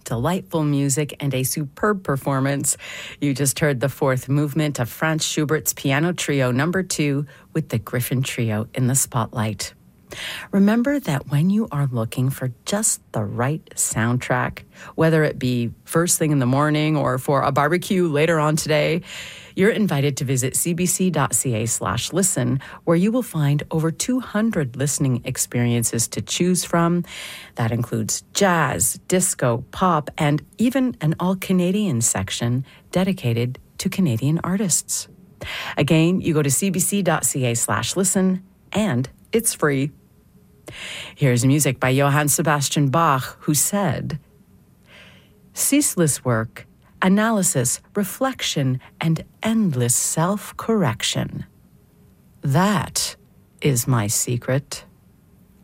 delightful music and a superb performance. You just heard the fourth movement of Franz Schubert's Piano Trio No. 2 with the Griffin Trio in the spotlight. Remember that when you are looking for just the right soundtrack, whether it be first thing in the morning or for a barbecue later on today, you're invited to visit cbc.ca/listen, where you will find over 200 listening experiences to choose from. That includes jazz, disco, pop, and even an all-Canadian section dedicated to Canadian artists. Again, you go to cbc.ca/listen, and it's free. Here's music by Johann Sebastian Bach, who said, "Ceaseless work, analysis, reflection, and endless self-correction. That is my secret."